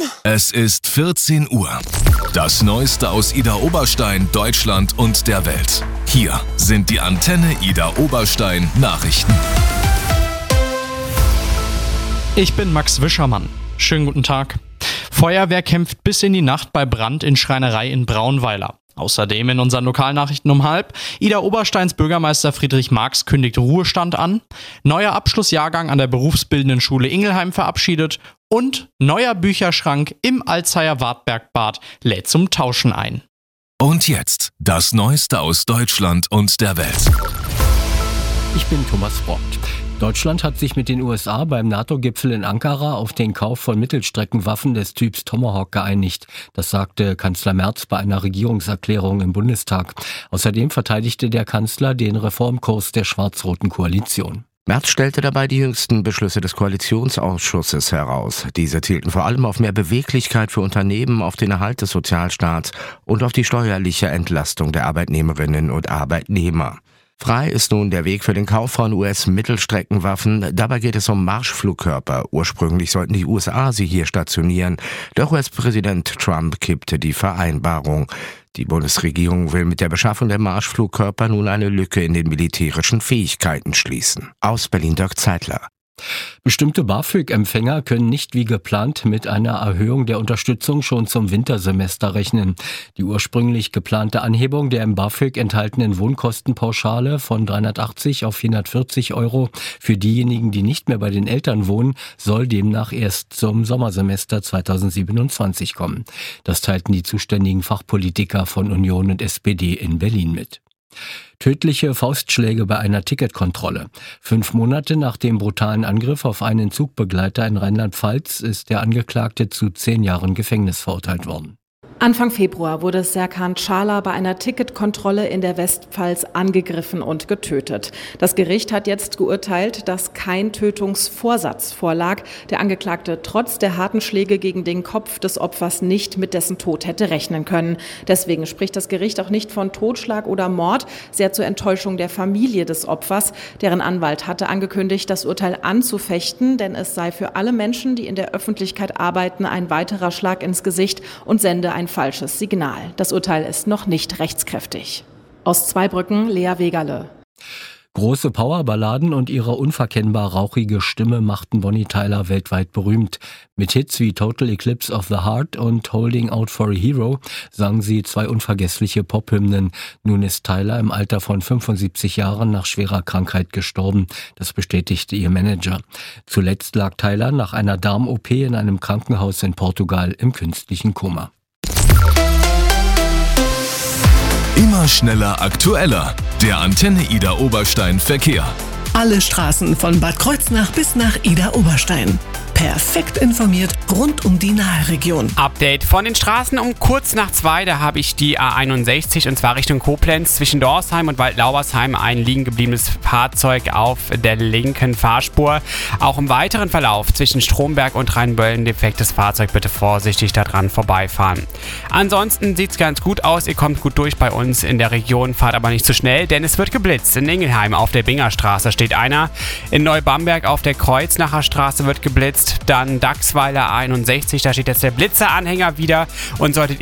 Es ist 14 Uhr. Das Neueste aus Idar Oberstein, Deutschland und der Welt. Hier sind die Antenne Idar Oberstein Nachrichten. Ich bin Max Wischermann. Schönen guten Tag. Feuerwehr kämpft bis in die Nacht bei Brand in Schreinerei in Braunweiler. Außerdem in unseren Lokalnachrichten um 12:30. Idar Obersteins Bürgermeister Friedrich Marx kündigt Ruhestand an. Neuer Abschlussjahrgang an der berufsbildenden Schule Ingelheim verabschiedet. Und neuer Bücherschrank im Alzheimer Wartbergbad lädt zum Tauschen ein. Und jetzt das Neueste aus Deutschland und der Welt. Ich bin Thomas Vogt. Deutschland hat sich mit den USA beim NATO-Gipfel in Ankara auf den Kauf von Mittelstreckenwaffen des Typs Tomahawk geeinigt. Das sagte Kanzler Merz bei einer Regierungserklärung im Bundestag. Außerdem verteidigte der Kanzler den Reformkurs der schwarz-roten Koalition. Merz stellte dabei die jüngsten Beschlüsse des Koalitionsausschusses heraus. Diese zielten vor allem auf mehr Beweglichkeit für Unternehmen, auf den Erhalt des Sozialstaats und auf die steuerliche Entlastung der Arbeitnehmerinnen und Arbeitnehmer. Frei ist nun der Weg für den Kauf von US-Mittelstreckenwaffen. Dabei geht es um Marschflugkörper. Ursprünglich sollten die USA sie hier stationieren. Doch US-Präsident Trump kippte die Vereinbarung. Die Bundesregierung will mit der Beschaffung der Marschflugkörper nun eine Lücke in den militärischen Fähigkeiten schließen. Aus Berlin Dirk Zeitler. Bestimmte BAföG-Empfänger können nicht wie geplant mit einer Erhöhung der Unterstützung schon zum Wintersemester rechnen. Die ursprünglich geplante Anhebung der im BAföG enthaltenen Wohnkostenpauschale von 380 auf 440 € für diejenigen, die nicht mehr bei den Eltern wohnen, soll demnach erst zum Sommersemester 2027 kommen. Das teilten die zuständigen Fachpolitiker von Union und SPD in Berlin mit. Tödliche Faustschläge bei einer Ticketkontrolle. 5 Monate nach dem brutalen Angriff auf einen Zugbegleiter in Rheinland-Pfalz ist der Angeklagte zu 10 Jahren Gefängnis verurteilt worden. Anfang Februar wurde Serkan Çağlar bei einer Ticketkontrolle in der Westpfalz angegriffen und getötet. Das Gericht hat jetzt geurteilt, dass kein Tötungsvorsatz vorlag. Der Angeklagte trotz der harten Schläge gegen den Kopf des Opfers nicht mit dessen Tod hätte rechnen können. Deswegen spricht das Gericht auch nicht von Totschlag oder Mord, sehr zur Enttäuschung der Familie des Opfers. Deren Anwalt hatte angekündigt, das Urteil anzufechten, denn es sei für alle Menschen, die in der Öffentlichkeit arbeiten, ein weiterer Schlag ins Gesicht und sende ein falsches Signal. Das Urteil ist noch nicht rechtskräftig. Aus Zweibrücken, Lea Wegerle. Große Powerballaden und ihre unverkennbar rauchige Stimme machten Bonnie Tyler weltweit berühmt. Mit Hits wie Total Eclipse of the Heart und Holding Out for a Hero sang sie 2 unvergessliche Pophymnen. Nun ist Tyler im Alter von 75 Jahren nach schwerer Krankheit gestorben. Das bestätigte ihr Manager. Zuletzt lag Tyler nach einer Darm-OP in einem Krankenhaus in Portugal im künstlichen Koma. Immer schneller, aktueller. Der Antenne Idar Oberstein Verkehr. Alle Straßen von Bad Kreuznach bis nach Idar Oberstein. Perfekt informiert rund um die Nahe-Region. Update von den Straßen um kurz nach 2. Da habe ich die A61 und zwar Richtung Koblenz. Zwischen Dorsheim und Waldlaubersheim ein liegen gebliebenes Fahrzeug auf der linken Fahrspur. Auch im weiteren Verlauf zwischen Stromberg und Rheinböllen defektes Fahrzeug. Bitte vorsichtig daran vorbeifahren. Ansonsten sieht es ganz gut aus. Ihr kommt gut durch bei uns in der Region. Fahrt aber nicht zu schnell, denn es wird geblitzt. In Ingelheim auf der Bingerstraße steht einer. In Neubamberg auf der Kreuznacher Straße wird geblitzt. Dann Dachsweiler 61, da steht jetzt der Blitzeranhänger wieder und solltet